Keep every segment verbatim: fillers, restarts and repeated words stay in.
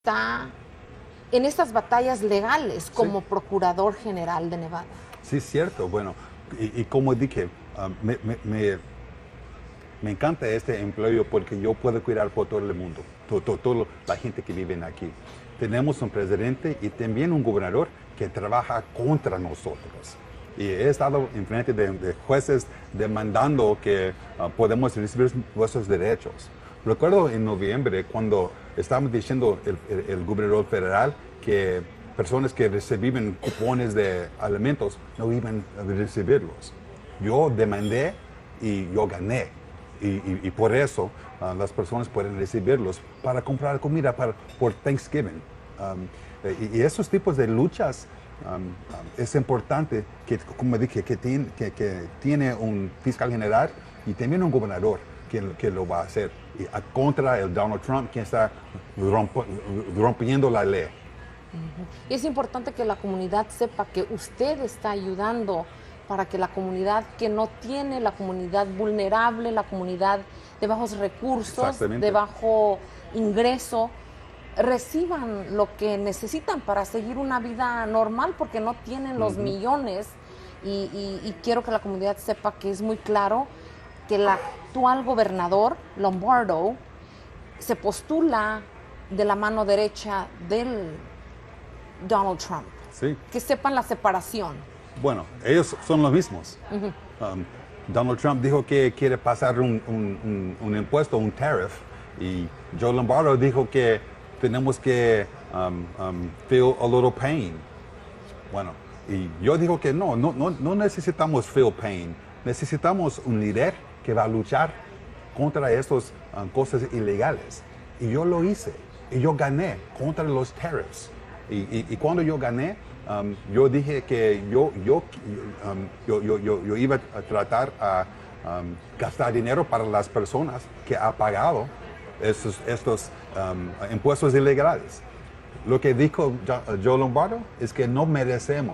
está en estas batallas legales como Sí. procurador general de Nevada. Sí, es cierto. Bueno, y, y como dije, um, me, me, me, me encanta este empleo porque yo puedo cuidar por todo el mundo, todo, todo, toda la gente que vive aquí. Tenemos un presidente y también un gobernador que trabaja contra nosotros. Y he estado en frente de, de jueces demandando que uh, podemos recibir nuestros derechos. Recuerdo en noviembre cuando estábamos diciendo el, el, el gobernador federal que personas que recibían cupones de alimentos no iban a recibirlos. Yo demandé y yo gané. Y, y, y por eso uh, las personas pueden recibirlos para comprar comida para, por Thanksgiving. Um, y, y esos tipos de luchas um, um, es importante que, como dije, que, tiene, que, que tiene un fiscal general y también un gobernador que, que lo va a hacer. Y a, contra el Donald Trump, quien está romp, rompiendo la ley. Y es importante que la comunidad sepa que usted está ayudando para que la comunidad que no tiene, la comunidad vulnerable, la comunidad de bajos recursos, de bajo ingreso, reciban lo que necesitan para seguir una vida normal porque no tienen los uh-huh. millones. Y, y, y quiero que la comunidad sepa que es muy claro que el actual gobernador, Lombardo, se postula de la mano derecha del Donald Trump. Sí. Que sepan la separación. Bueno, ellos son los mismos. Uh-huh. um, Donald Trump dijo que quiere pasar un, un, un, un impuesto, un tariff, y Joe Lombardo dijo que tenemos que um, um, feel a little pain. Bueno, y yo digo que no, no, no, no necesitamos feel pain, necesitamos un líder que va a luchar contra estas um, cosas ilegales. Y yo lo hice, y yo gané contra los tariffs. Y, y, y cuando yo gané, um, yo dije que yo, yo, um, yo, yo, yo, yo iba a tratar a um, gastar dinero para las personas que han pagado estos, estos um, impuestos ilegales. Lo que dijo Joe Lombardo es que no merecemos,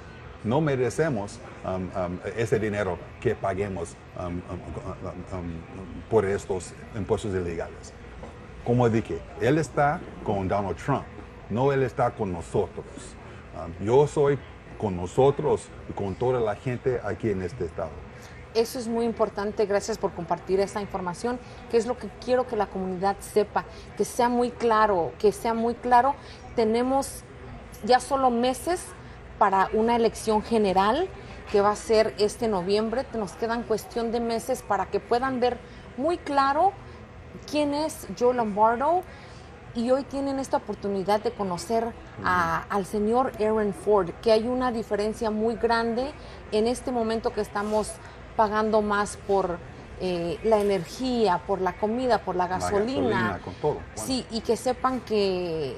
no merecemos um, um, ese dinero que paguemos um, um, um, um, por estos impuestos ilegales. Como dije, él está con Donald Trump. No él está con nosotros. Um, yo soy con nosotros y con toda la gente aquí en este estado. Eso es muy importante. Gracias por compartir esta información, que es lo que quiero que la comunidad sepa, que sea muy claro, que sea muy claro. Tenemos ya solo meses para una elección general que va a ser este noviembre. Nos quedan cuestión de meses para que puedan ver muy claro quién es Joe Lombardo. Y hoy tienen esta oportunidad de conocer a, al señor Aaron Ford, que hay una diferencia muy grande en este momento que estamos pagando más por eh, la energía, por la comida, por la gasolina. La gasolina con todo. Bueno. Sí, y que sepan que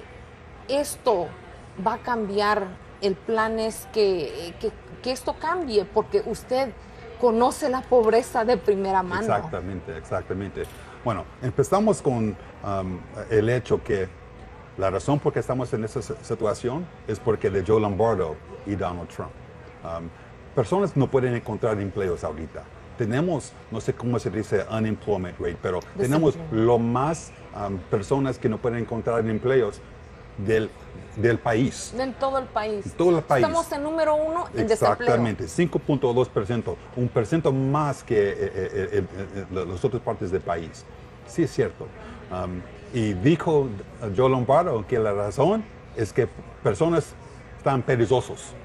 esto va a cambiar. El plan es que, que, que esto cambie, porque usted conoce la pobreza de primera mano. Exactamente, exactamente. Bueno, empezamos con um, el hecho que la razón por qué estamos en esta situación es porque de Joe Lombardo y Donald Trump. Um, personas no pueden encontrar empleos ahorita. Tenemos, no sé cómo se dice unemployment rate, pero tenemos lo más um, personas que no pueden encontrar empleos del, del país. En todo el país. Todo el país. Estamos en número uno en desempleo. Exactamente, cinco punto dos por ciento, un por ciento más que eh, eh, eh, eh, las otras partes del país. Sí, es cierto. Um, y dijo Joe Lombardo que la razón es que personas están perezosos.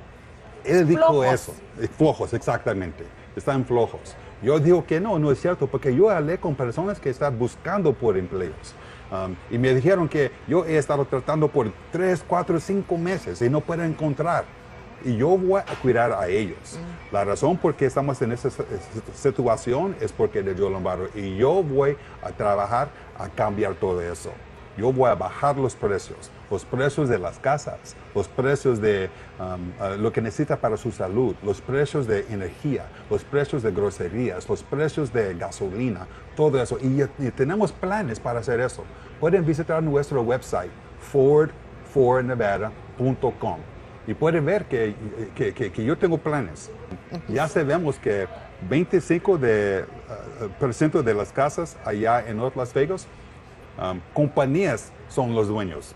Él dijo flojos. eso. Flojos, exactamente. Están flojos. Yo digo que no, no es cierto, porque yo hablé con personas que están buscando por empleos. Um, y me dijeron que yo he estado tratando por tres, cuatro, cinco meses y no puedo encontrar. Y yo voy a cuidar a ellos. Mm. La razón por qué estamos en esta situación es porque de Joe Lombardo. Y yo voy a trabajar a cambiar todo eso. Yo voy a bajar los precios, los precios de las casas, los precios de um, uh, lo que necesita para su salud, los precios de energía, los precios de groserías, los precios de gasolina, todo eso. Y, y tenemos planes para hacer eso. Pueden visitar nuestro website, ford for nevada punto com. Y pueden ver que, que, que, que yo tengo planes. Ya sabemos que veinticinco por ciento de, uh, de las casas allá en North Las Vegas um, compañías son los dueños.